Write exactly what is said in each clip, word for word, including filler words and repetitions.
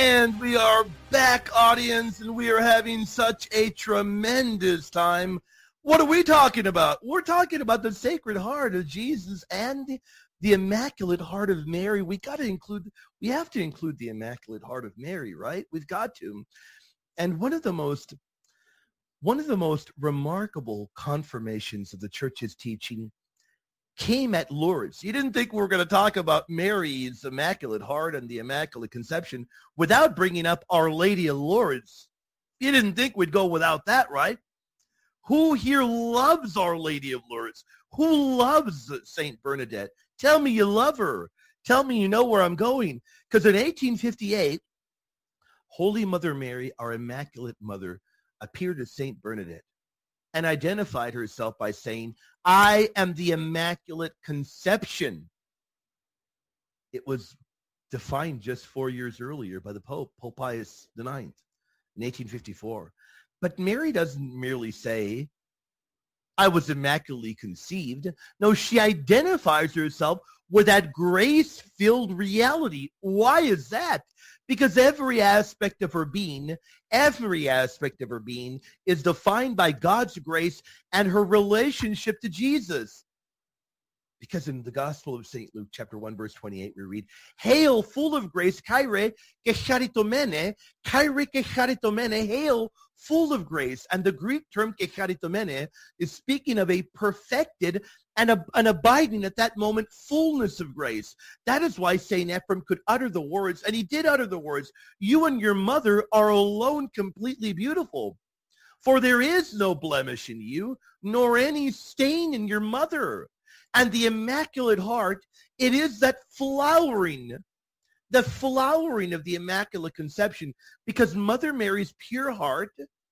And we are back, audience, and we are having such a tremendous time. What are we talking about? We're talking about the Sacred Heart of Jesus and the, the Immaculate Heart of Mary. We got to include, we have to include the Immaculate Heart of Mary, right? We've got to. And one of the most, one of the most remarkable confirmations of the Church's teaching came at Lourdes. You didn't think we were going to talk about Mary's Immaculate Heart and the Immaculate Conception without bringing up Our Lady of Lourdes. You didn't think we'd go without that, right? Who here loves Our Lady of Lourdes? Who loves Saint Bernadette? Tell me you love her. Tell me you know where I'm going. Because in eighteen fifty-eight, Holy Mother Mary, our Immaculate Mother, appeared as Saint Bernadette and identified herself by saying, I am the Immaculate Conception. It was defined just four years earlier by the Pope, Pope Pius the ninth, in eighteen fifty-four. But Mary doesn't merely say, I was immaculately conceived. No, she identifies herself with that grace-filled reality. Why is that? Because every aspect of her being, every aspect of her being is defined by God's grace and her relationship to Jesus. Because in the Gospel of Saint Luke, chapter one, verse twenty-eight, we read, Hail, full of grace, Kyrie ke charitomene, Kyrie ke charitomene, hail, full of grace. And the Greek term ke charitomene is speaking of a perfected and a, an abiding at that moment fullness of grace. That is why Saint Ephrem could utter the words, and he did utter the words, you and your mother are alone completely beautiful. For there is no blemish in you, nor any stain in your mother. And the Immaculate Heart, it is that flowering, the flowering of the Immaculate Conception, because Mother Mary's pure heart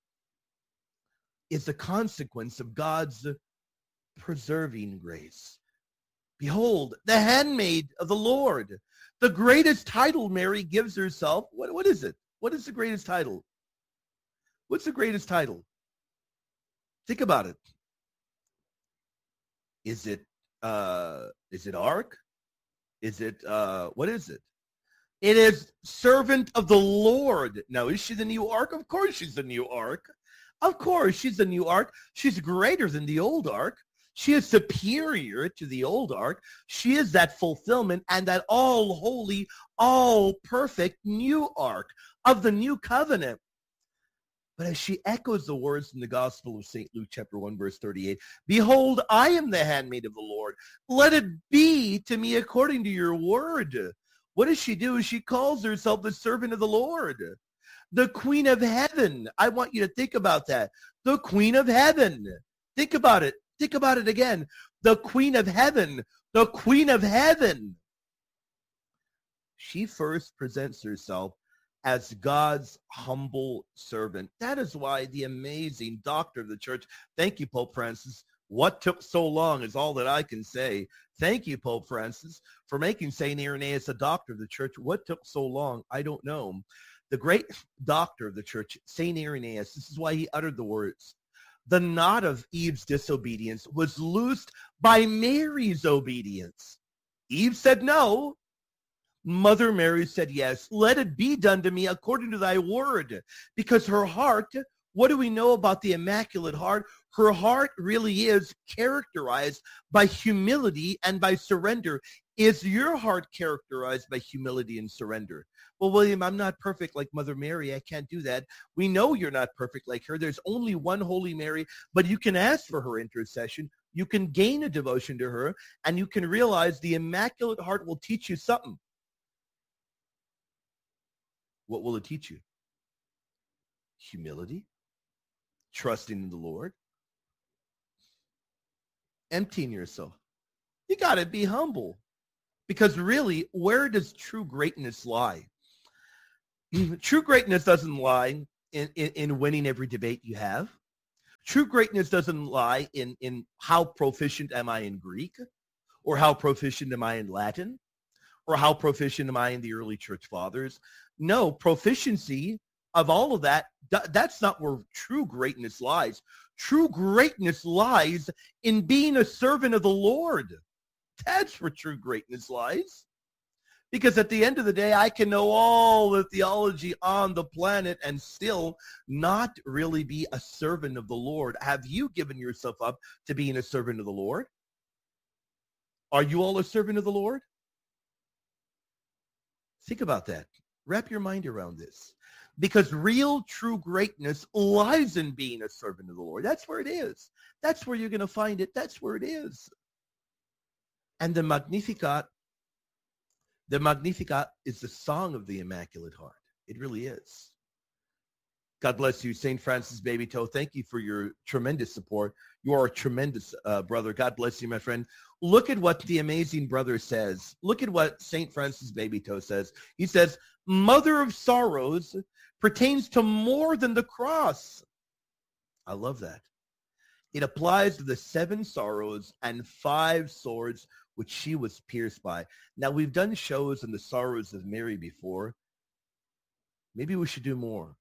is the consequence of God's preserving grace. Behold, the handmaid of the Lord, the greatest title Mary gives herself. What, what is it? What is the greatest title? What's the greatest title? Think about it. Is it Uh, is it ark? Is it, uh, what is it? It is servant of the Lord. Now, is she the new ark? Of course she's the new ark. Of course she's the new ark. She's greater than the old ark. She is superior to the old ark. She is that fulfillment and that all holy, all perfect new ark of the new covenant. But as she echoes the words in the Gospel of Saint Luke, chapter one, verse thirty-eight, Behold, I am the handmaid of the Lord. Let it be to me according to your word. What does she do? She calls herself the servant of the Lord, the Queen of Heaven. I want you to think about that. The Queen of Heaven. Think about it. Think about it again. The Queen of Heaven. The Queen of Heaven. She first presents herself as God's humble servant. That is why the amazing doctor of the church, thank you, Pope Francis. What took so long is all that I can say. Thank you, Pope Francis, for making Saint Irenaeus a doctor of the church. What took so long? I don't know. The great doctor of the church, Saint Irenaeus, this is why he uttered the words, the knot of Eve's disobedience was loosed by Mary's obedience. Eve said no. Mother Mary said, yes, let it be done to me according to thy word. Because her heart, what do we know about the Immaculate Heart? Her heart really is characterized by humility and by surrender. Is your heart characterized by humility and surrender? Well, William, I'm not perfect like Mother Mary. I can't do that. We know you're not perfect like her. There's only one Holy Mary, but you can ask for her intercession. You can gain a devotion to her, and you can realize the Immaculate Heart will teach you something. What will it teach you? Humility, trusting in the Lord, emptying yourself. You got to be humble, because really, where does true greatness lie? True greatness doesn't lie in, in, in winning every debate you have. True greatness doesn't lie in, in how proficient am I in Greek, or how proficient am I in Latin, or how proficient am I in the early church fathers. No, proficiency of all of that, that's not where true greatness lies. True greatness lies in being a servant of the Lord. That's where true greatness lies. Because at the end of the day, I can know all the theology on the planet and still not really be a servant of the Lord. Have you given yourself up to being a servant of the Lord? Are you all a servant of the Lord? Think about that. Wrap your mind around this. Because real, true greatness lies in being a servant of the Lord. That's where it is. That's where you're going to find it. That's where it is. And the Magnificat, the Magnificat is the song of the Immaculate Heart. It really is. God bless you, Saint Francis Baby Toe. Thank you for your tremendous support. You are a tremendous uh, brother. God bless you, my friend. Look at what the amazing brother says. Look at what Saint Francis Baby Toe says. He says, Mother of Sorrows pertains to more than the cross. I love that. It applies to the seven sorrows and five swords which she was pierced by. Now, we've done shows on the sorrows of Mary before. Maybe we should do more.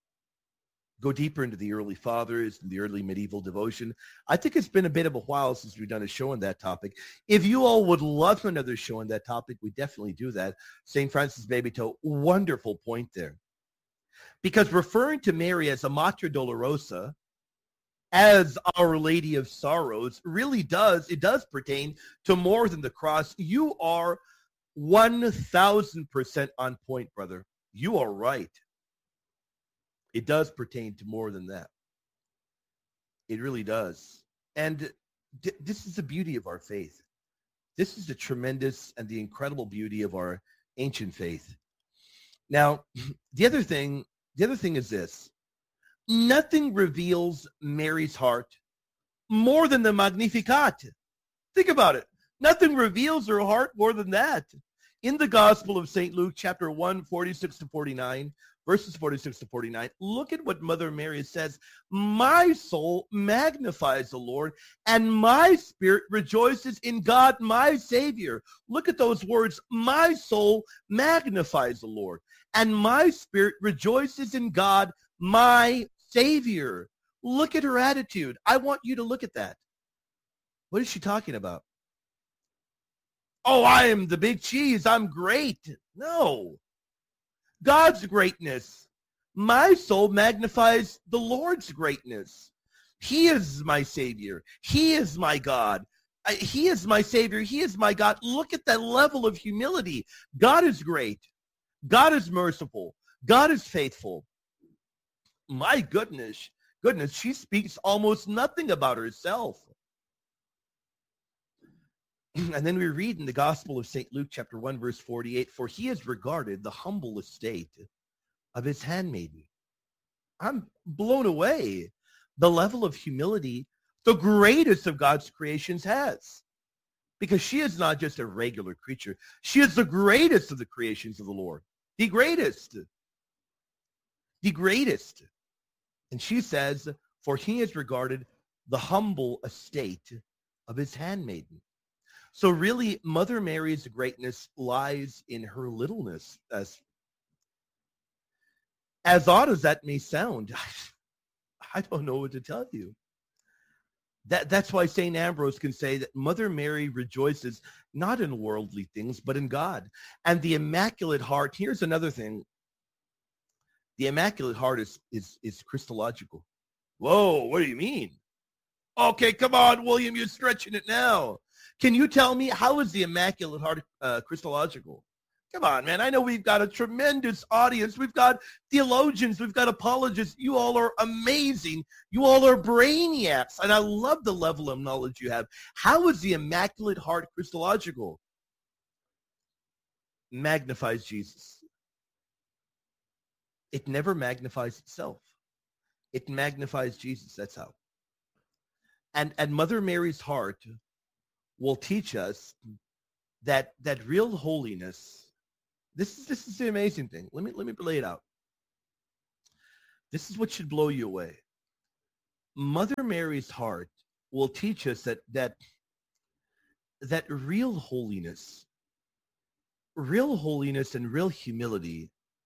Go deeper into the early fathers and the early medieval devotion. I think it's been a bit of a while since we've done a show on that topic. If you all would love another show on that topic, we definitely do that. Saint Francis Baby Toe, wonderful point there. Because referring to Mary as a Mater Dolorosa, as Our Lady of Sorrows, really does, it does pertain to more than the cross. You are one thousand percent on point, brother. You are right. It does pertain to more than that. It really does. And th- this is the beauty of our faith. This is the tremendous and the incredible beauty of our ancient faith. Now, the other thing, the other thing is this. Nothing reveals Mary's heart more than the Magnificat. Think about it. Nothing reveals her heart more than that. In the Gospel of Saint Luke, chapter one, forty-six to forty-nine, verses forty-six to forty-nine, look at what Mother Mary says. My soul magnifies the Lord, and my spirit rejoices in God, my Savior. Look at those words. My soul magnifies the Lord, and my spirit rejoices in God, my Savior. Look at her attitude. I want you to look at that. What is she talking about? Oh, I am the big cheese. I'm great. No. God's greatness. My soul magnifies the Lord's greatness. He is my Savior. He is my God. I, he is my Savior. He is my God. Look at that level of humility. God is great. God is merciful. God is faithful. My goodness, goodness, she speaks almost nothing about herself. And then we read in the Gospel of Saint Luke, chapter one, verse forty-eight, for he has regarded the humble estate of his handmaiden. I'm blown away. The level of humility the greatest of God's creations has. Because she is not just a regular creature. She is the greatest of the creations of the Lord. The greatest. The greatest. And she says, for he has regarded the humble estate of his handmaiden. So really, Mother Mary's greatness lies in her littleness. As, as odd as that may sound, I don't know what to tell you. That, that's why Saint Ambrose can say that Mother Mary rejoices not in worldly things, but in God. And the Immaculate Heart, here's another thing. The Immaculate Heart is, is, is Christological. Whoa, what do you mean? Okay, come on, William, you're stretching it now. Can you tell me, how is the Immaculate Heart uh, Christological? Come on, man. I know we've got a tremendous audience. We've got theologians. We've got apologists. You all are amazing. You all are brainiacs. And I love the level of knowledge you have. How is the Immaculate Heart Christological? Magnifies Jesus. It never magnifies itself. It magnifies Jesus. That's how. And, and Mother Mary's heart will teach us that, that real holiness, this is, this is the amazing thing. Let me, let me lay it out. This is what should blow you away. Mother Mary's heart will teach us that, that, that real holiness, real holiness and real humility,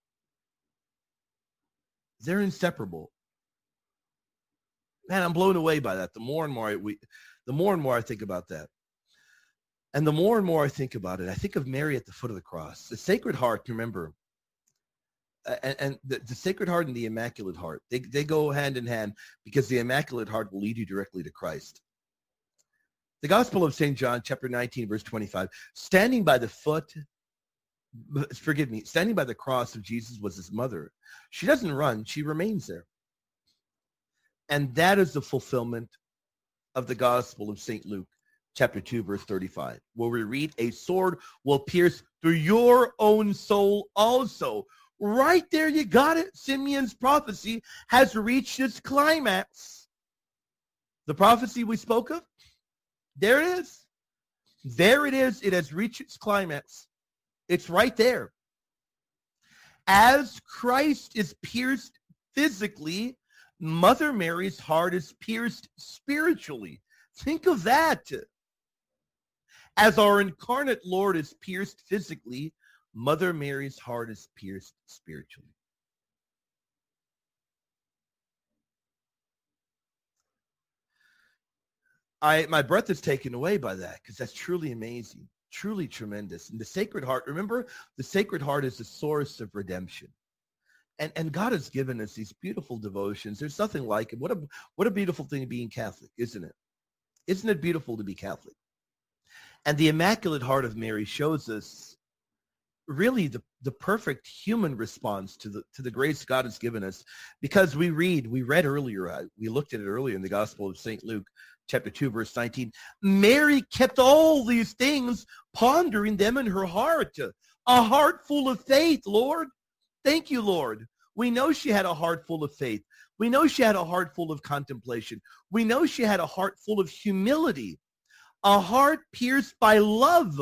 they're inseparable. Man, I'm blown away by that. The more and more I, we, the more and more I think about that. And the more and more I think about it, I think of Mary at the foot of the cross. The Sacred Heart, remember, uh, and, and the, the Sacred Heart and the Immaculate Heart, they, they go hand in hand because the Immaculate Heart will lead you directly to Christ. The Gospel of Saint John, chapter nineteen, verse twenty-five, standing by the foot, forgive me, standing by the cross of Jesus was his mother. She doesn't run, she remains there. And that is the fulfillment of the Gospel of Saint Luke, chapter two, verse thirty-five, where we read, a sword will pierce through your own soul also. Right there, you got it. Simeon's prophecy has reached its climax. The prophecy we spoke of, there it is. There it is. It has reached its climax. It's right there. As Christ is pierced physically, Mother Mary's heart is pierced spiritually. Think of that. As our incarnate Lord is pierced physically, Mother Mary's heart is pierced spiritually. I, my breath is taken away by that because that's truly amazing, truly tremendous. And the Sacred Heart, remember, the Sacred Heart is the source of redemption. And, and God has given us these beautiful devotions. There's nothing like it. What a, what a beautiful thing being Catholic, isn't it? Isn't it beautiful to be Catholic? And the Immaculate Heart of Mary shows us really the, the perfect human response to the to the grace God has given us. Because we read, we read earlier, uh, we looked at it earlier in the Gospel of Saint Luke, chapter two, verse nineteen. Mary kept all these things, pondering them in her heart. A heart full of faith, Lord. Thank you, Lord. We know she had a heart full of faith. We know she had a heart full of contemplation. We know she had a heart full of humility. A heart pierced by love.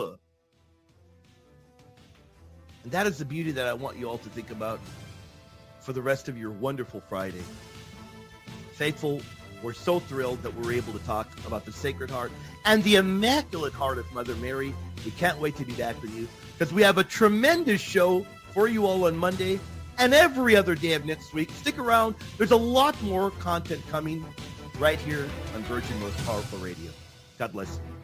And that is the beauty that I want you all to think about for the rest of your wonderful Friday. Faithful, we're so thrilled that we're able to talk about the Sacred Heart and the Immaculate Heart of Mother Mary. We can't wait to be back with you because we have a tremendous show for you all on Monday and every other day of next week. Stick around. There's a lot more content coming right here on Virgin Most Powerful Radio. God bless you.